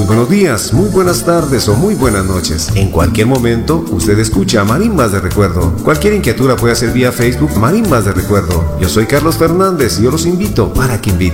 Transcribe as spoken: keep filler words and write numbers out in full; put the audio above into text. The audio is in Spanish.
buenos días, muy buenas tardes o muy buenas noches. En cualquier momento, usted escucha Marimbas de Recuerdo. Cualquier inquietud la puede hacer vía Facebook Marimbas de Recuerdo. Yo soy Carlos Fernández y yo los invito para que inviten.